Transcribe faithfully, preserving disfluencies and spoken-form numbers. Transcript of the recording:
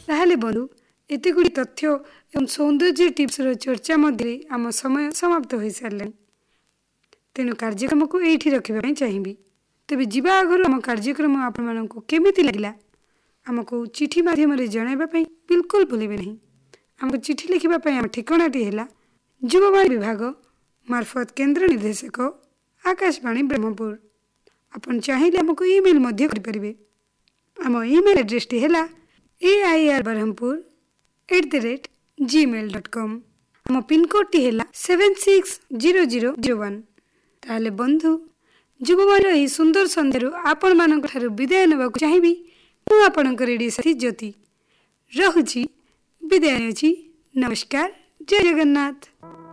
ताहले बंधु एते गुडी तथ्य एवं सौंदर्य टिप्स रो चर्चा मध्य आम समय समाप्त हो सारे तेणु कार्यक्रम को ये रखा चाहिए। तेज जीवा आगर आम कार्यक्रम आपण को केमिति लगिला आमको चिठी माध्यम जनवाई बिल्कुल भूलें नहीं। आमको चिठी लिखापी आम ठिकाटी है युववाणी विभाग मार्फत केंद्र निर्देशक आकाशवाणी ब्रह्मपुर। आपन चाहिए आमको ईमेल मध्य करें। आम ईमेल एड्रेस टी है ए I R Brahmapur at the rate Gmail dot com. आम पिनकोड टी है seven six zero zero zero one. ताहले बंधु युववाणी यही सुंदर संध्यारू आपण मानक ठारू विदाय नेबाकु चाहिबी। मु आपणक रेडियो साथी ज्योति रहुची विदाय अछि। नमस्कार, जय जगन्नाथ।